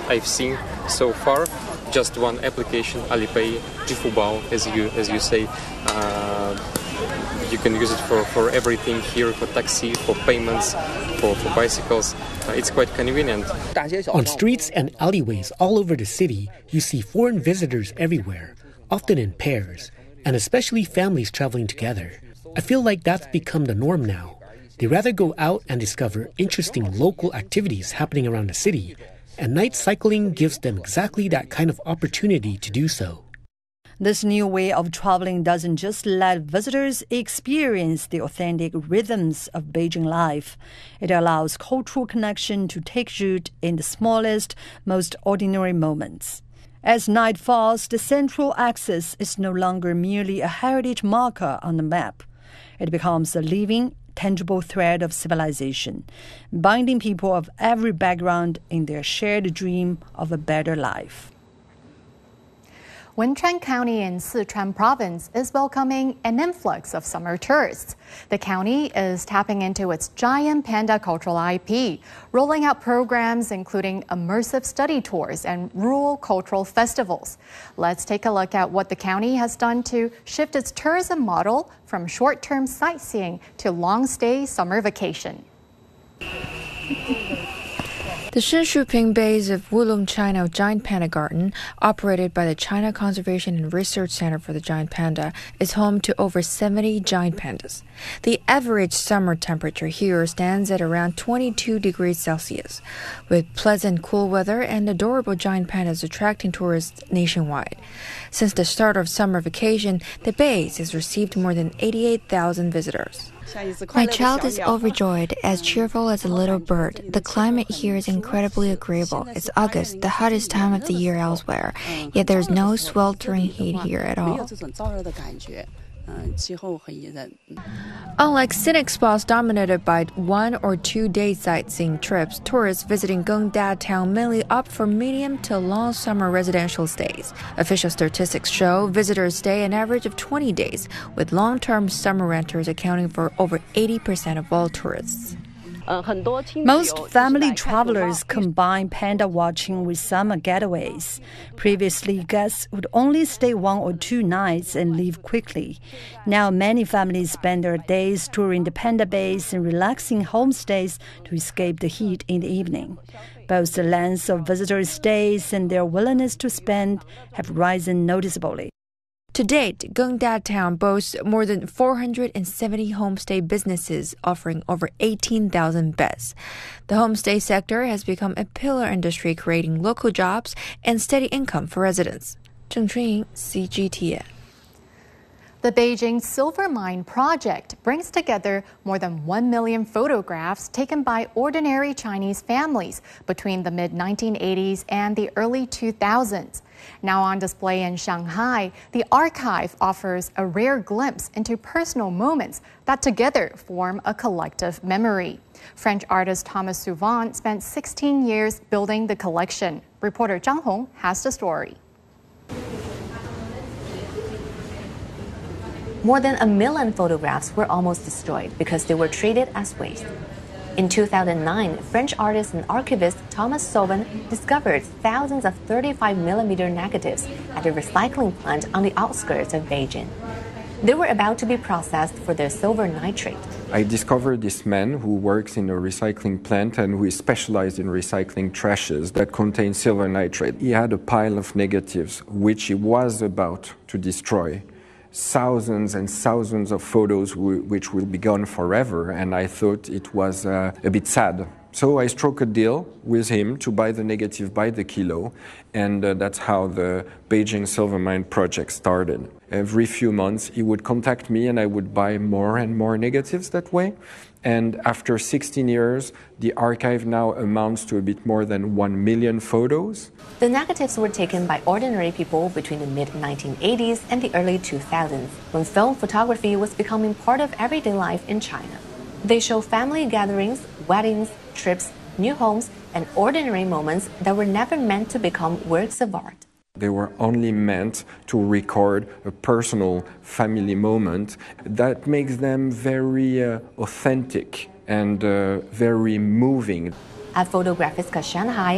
I've seen so far. Just one application, Alipay, Zhifubao, as you say. You can use it for everything here, for taxi, for payments, for bicycles. It's quite convenient. On streets and alleyways all over the city, you see foreign visitors everywhere, often in pairs, and especially families traveling together. I feel like that's become the norm now. They rather go out and discover interesting local activities happening around the city, and night cycling gives them exactly that kind of opportunity to do so. This new way of traveling doesn't just let visitors experience the authentic rhythms of Beijing life. It allows cultural connection to take root in the smallest, most ordinary moments. As night falls, the central axis is no longer merely a heritage marker on the map. It becomes a living, tangible thread of civilization, binding people of every background in their shared dream of a better life. Wenchuan County in Sichuan Province is welcoming an influx of summer tourists. The county is tapping into its giant panda cultural IP, rolling out programs including immersive study tours and rural cultural festivals. Let's take a look at what the county has done to shift its tourism model from short-term sightseeing to long-stay summer vacation. The Shenshuping base of Wulong China Giant Panda Garden, operated by the China Conservation and Research Center for the Giant Panda, is home to over 70 giant pandas. The average summer temperature here stands at around 22 degrees Celsius, with pleasant cool weather and adorable giant pandas attracting tourists nationwide. Since the start of summer vacation, the base has received more than 88,000 visitors. My child is overjoyed, as cheerful as a little bird. The climate here is incredibly agreeable. It's August, the hottest time of the year elsewhere, yet there's no sweltering heat here at all. Unlike scenic spots dominated by 1 or 2 day sightseeing trips, tourists visiting Gengda town mainly opt for medium to long summer residential stays. Official statistics show visitors stay an average of 20 days, with long-term summer renters accounting for over 80% of all tourists. Most family travelers combine panda watching with summer getaways. Previously, guests would only stay 1 or 2 nights and leave quickly. Now, many families spend their days touring the panda base and relaxing homestays to escape the heat in the evening. Both the length of visitors' stays and their willingness to spend have risen noticeably. To date, Gengda town boasts more than 470 homestay businesses offering over 18,000 beds. The homestay sector has become a pillar industry, creating local jobs and steady income for residents. Zheng Chunying, CGTN. The Beijing Silver Mine project brings together more than 1 million photographs taken by ordinary Chinese families between the mid-1980s and the early 2000s. Now on display in Shanghai, the archive offers a rare glimpse into personal moments that together form a collective memory. French artist Thomas Souvant spent 16 years building the collection. Reporter Zhang Hong has the story. More than 1 million photographs were almost destroyed because they were treated as waste. In 2009, French artist and archivist Thomas Souvant discovered thousands of 35mm negatives at a recycling plant on the outskirts of Beijing. They were about to be processed for their silver nitrate. I discovered this man who works in a recycling plant and who is specialized in recycling trashes that contain silver nitrate. He had a pile of negatives which he was about to destroy. Thousands and thousands of photos which will be gone forever, and I thought it was a bit sad. So I struck a deal with him to buy the negative by the kilo, and that's how the Beijing Silver Mine project started. Every few months he would contact me and I would buy more and more negatives that way. And after 16 years, the archive now amounts to a bit more than 1 million photos. The negatives were taken by ordinary people between the mid-1980s and the early 2000s, when film photography was becoming part of everyday life in China. They show family gatherings, weddings, trips, new homes, and ordinary moments that were never meant to become works of art. They were only meant to record a personal family moment that makes them very authentic and very moving. At Photographiska Shanghai,